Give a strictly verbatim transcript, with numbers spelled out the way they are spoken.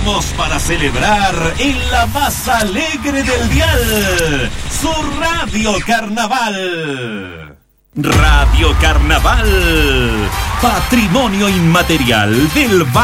Volvemos para celebrar en la más alegre del dial, su Radio Carnaval. Radio Carnaval, patrimonio inmaterial del